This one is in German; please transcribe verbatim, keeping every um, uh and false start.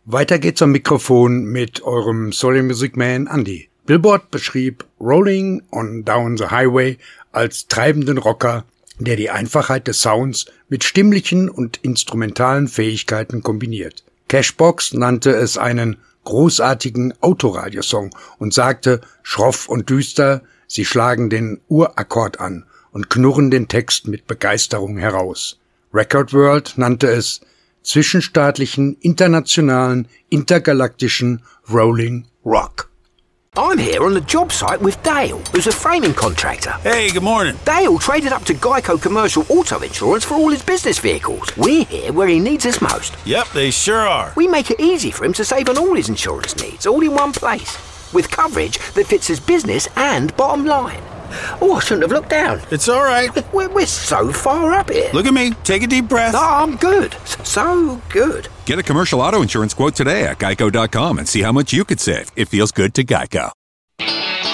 Weiter geht's am Mikrofon mit eurem Soul Music Man Andy. Billboard beschrieb Rolling on Down the Highway als treibenden Rocker, der die Einfachheit des Sounds mit stimmlichen und instrumentalen Fähigkeiten kombiniert. Cashbox nannte es einen großartigen Autoradiosong und sagte, schroff und düster, sie schlagen den Urakkord an und knurren den Text mit Begeisterung heraus. Record World nannte es zwischenstaatlichen, internationalen, intergalaktischen Rolling Rock. I'm here on the job site with Dale, who's a framing contractor. Hey, good morning. Dale traded up to Geico Commercial Auto Insurance for all his business vehicles. We're here where he needs us most. Yep, they sure are. We make it easy for him to save on all his insurance needs, all in one place, with coverage that fits his business and bottom line. Oh, I shouldn't have looked down. It's all right. We're, we're so far up here. Look at me. Take a deep breath. No, I'm good. So good. Get a commercial auto insurance quote today at geico dot com and see how much you could save. It feels good to Geico.